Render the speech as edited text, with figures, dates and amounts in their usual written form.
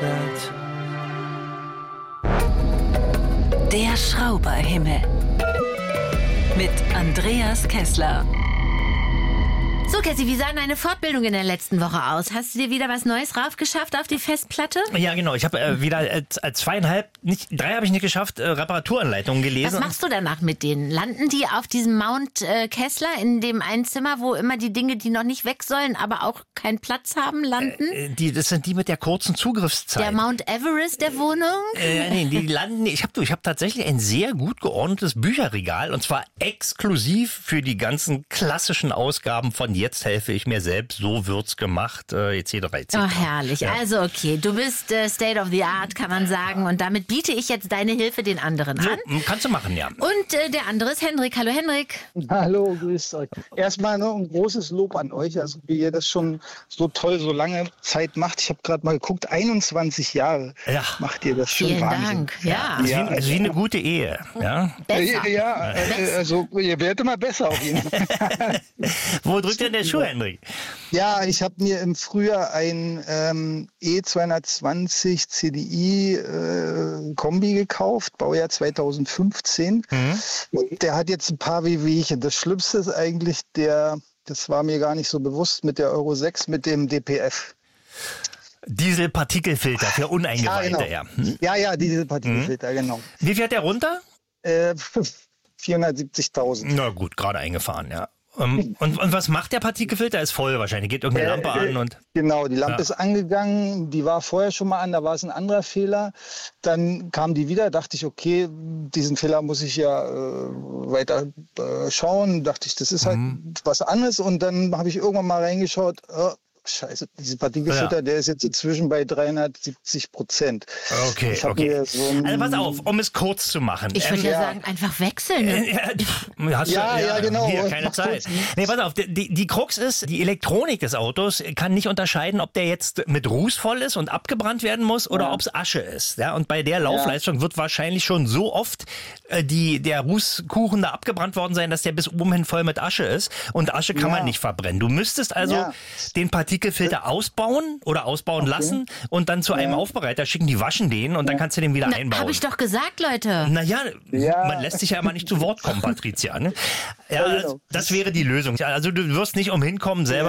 wird. Der Schrauberhimmel mit Andreas Kessler. So, Cassie, wie sah deine Fortbildung in der letzten Woche aus? Hast du dir wieder was Neues raufgeschafft auf die Festplatte? Ja, genau. Ich habe wieder 2,5, drei habe ich nicht geschafft, Reparaturanleitungen gelesen. Was machst du danach mit denen? Landen die auf diesem Mount Kessler in dem einen Zimmer, wo immer die Dinge, die noch nicht weg sollen, aber auch keinen Platz haben, landen? Das sind die mit der kurzen Zugriffszeit. Der Mount Everest der Wohnung? Nee, die landen. Ich hab tatsächlich ein sehr gut geordnetes Bücherregal und zwar exklusiv für die ganzen klassischen Ausgaben von Jetzt helfe ich mir selbst, so wird's gemacht, etc. etc. Oh, herrlich. Ja. Also okay, du bist State of the Art, kann man sagen. Und damit biete ich jetzt deine Hilfe den anderen an. So, kannst du machen, ja. Und der andere ist Henrik. Hallo Henrik. Hallo, grüßt euch. Erstmal noch ein großes Lob an euch, also wie ihr das schon so toll, so lange Zeit macht. Ich habe gerade mal geguckt, 21 Jahre macht ihr das schon. Vielen Wahnsinn. Dank. Ja. Das ist wie eine gute Ehe. Ja? Besser. Ja, also ihr werdet immer besser auf ihn. Wo drückt denn der Schuh, Henrik? Ja, ich habe mir im Frühjahr ein E220 CDI Kombi gekauft, Baujahr 2015. Und der hat jetzt ein paar Wehwehchen. Das Schlimmste ist eigentlich das war mir gar nicht so bewusst, mit der Euro 6, mit dem DPF. Dieselpartikelfilter für Uneingeweihte, ja. Ja, Dieselpartikelfilter, genau. Wie fährt der runter? 470.000. Na gut, gerade eingefahren, ja. Und was macht der Partikelfilter? Ist voll wahrscheinlich. Geht irgendeine Lampe an und. Genau, die Lampe ist angegangen, die war vorher schon mal an, da war es ein anderer Fehler. Dann kam die wieder, dachte ich, okay, diesen Fehler muss ich ja weiter schauen. Dachte ich, das ist halt was anderes. Und dann habe ich irgendwann mal reingeschaut, Scheiße, dieser Partikelfilter, der ist jetzt inzwischen bei 370%. Okay. Also pass auf, um es kurz zu machen. Ich würde sagen, einfach wechseln. Genau. Hier, keine Zeit. Nee, pass auf, die Krux ist, die Elektronik des Autos kann nicht unterscheiden, ob der jetzt mit Ruß voll ist und abgebrannt werden muss oder ob es Asche ist. Ja, und bei der Laufleistung wird wahrscheinlich schon so oft der Rußkuchen da abgebrannt worden sein, dass der bis oben hin voll mit Asche ist. Und Asche kann man nicht verbrennen. Du müsstest also den Partikelfilter ausbauen oder ausbauen lassen und dann zu einem Aufbereiter schicken, die waschen den und dann kannst du den wieder einbauen. Habe ich doch gesagt, Leute. Naja, man lässt sich ja immer nicht zu Wort kommen, Patricia. Ne? Ja, das wäre die Lösung. Also du wirst nicht umhin kommen, selber